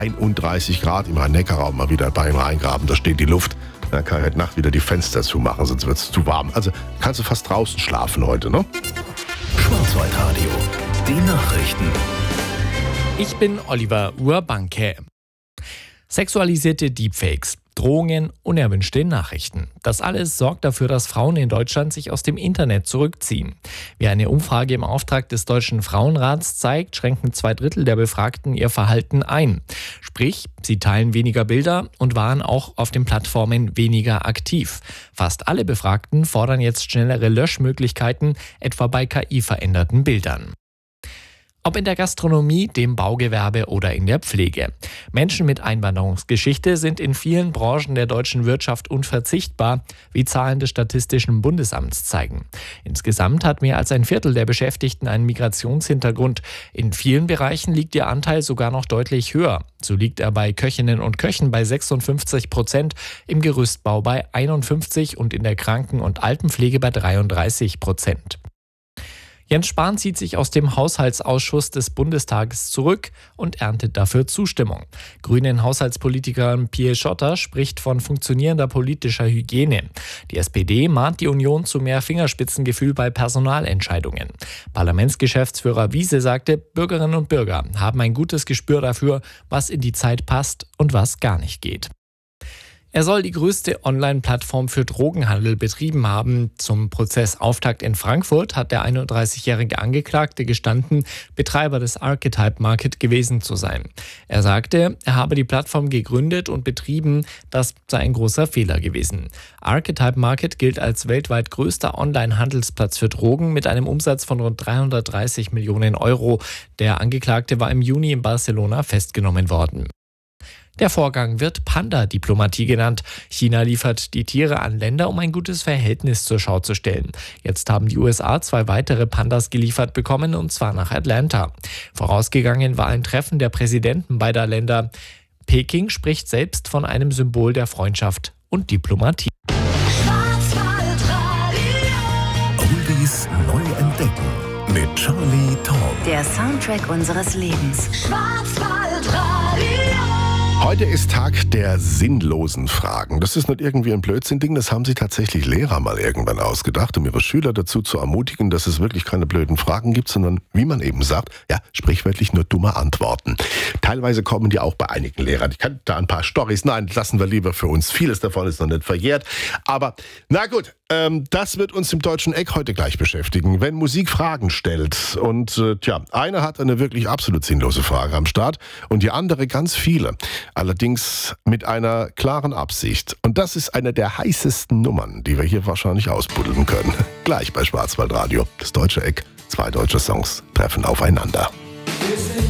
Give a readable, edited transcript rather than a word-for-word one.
31 Grad im Rhein-Neckar-Raum mal wieder beim Rheingraben, da steht die Luft. Da kann ich heute Nacht wieder die Fenster zumachen, sonst wird es zu warm. Also kannst du fast draußen schlafen heute, ne? Schwarzwaldradio, die Nachrichten. Ich bin Oliver Urbanke. Sexualisierte Deepfakes, Drohungen, unerwünschte Nachrichten. Das alles sorgt dafür, dass Frauen in Deutschland sich aus dem Internet zurückziehen. Wie eine Umfrage im Auftrag des Deutschen Frauenrats zeigt, schränken 2/3 der Befragten ihr Verhalten ein. Sprich, sie teilen weniger Bilder und waren auch auf den Plattformen weniger aktiv. Fast alle Befragten fordern jetzt schnellere Löschmöglichkeiten, etwa bei KI-veränderten Bildern. Ob in der Gastronomie, dem Baugewerbe oder in der Pflege. Menschen mit Einwanderungsgeschichte sind in vielen Branchen der deutschen Wirtschaft unverzichtbar, wie Zahlen des Statistischen Bundesamts zeigen. Insgesamt hat mehr als ein Viertel der Beschäftigten einen Migrationshintergrund. In vielen Bereichen liegt ihr Anteil sogar noch deutlich höher. So liegt er bei Köchinnen und Köchen bei 56%, im Gerüstbau bei 51% und in der Kranken- und Altenpflege bei 33%. Jens Spahn zieht sich aus dem Haushaltsausschuss des Bundestages zurück und erntet dafür Zustimmung. Grünen Haushaltspolitiker Pierre Schotter spricht von funktionierender politischer Hygiene. Die SPD mahnt die Union zu mehr Fingerspitzengefühl bei Personalentscheidungen. Parlamentsgeschäftsführer Wiese sagte, Bürgerinnen und Bürger haben ein gutes Gespür dafür, was in die Zeit passt und was gar nicht geht. Er soll die größte Online-Plattform für Drogenhandel betrieben haben. Zum Prozessauftakt in Frankfurt hat der 31-jährige Angeklagte gestanden, Betreiber des Archetype Market gewesen zu sein. Er sagte, er habe die Plattform gegründet und betrieben, das sei ein großer Fehler gewesen. Archetype Market gilt als weltweit größter Online-Handelsplatz für Drogen mit einem Umsatz von rund 330 Millionen Euro. Der Angeklagte war im Juni in Barcelona festgenommen worden. Der Vorgang wird Panda-Diplomatie genannt. China liefert die Tiere an Länder, um ein gutes Verhältnis zur Schau zu stellen. Jetzt haben die USA 2 weitere Pandas geliefert bekommen, und zwar nach Atlanta. Vorausgegangen war ein Treffen der Präsidenten beider Länder. Peking spricht selbst von einem Symbol der Freundschaft und Diplomatie. Oldies neu entdecken mit Charlie Tom. Der Soundtrack unseres Lebens. Heute ist Tag der sinnlosen Fragen. Das ist nicht irgendwie ein Blödsinn-Ding, das haben sich tatsächlich Lehrer mal irgendwann ausgedacht, um ihre Schüler dazu zu ermutigen, dass es wirklich keine blöden Fragen gibt, sondern, wie man eben sagt, ja, sprichwörtlich nur dumme Antworten. Teilweise kommen die auch bei einigen Lehrern. Ich kann da ein paar Storys, nein, lassen wir lieber für uns. Vieles davon ist noch nicht verjährt. Aber, na gut, das wird uns im Deutschen Eck heute gleich beschäftigen, wenn Musik Fragen stellt. Und einer hat eine wirklich absolut sinnlose Frage am Start und die andere ganz viele. Allerdings mit einer klaren Absicht. Und das ist eine der heißesten Nummern, die wir hier wahrscheinlich ausbuddeln können. Gleich bei Schwarzwaldradio. Das Deutsche Eck. 2 deutsche Songs treffen aufeinander.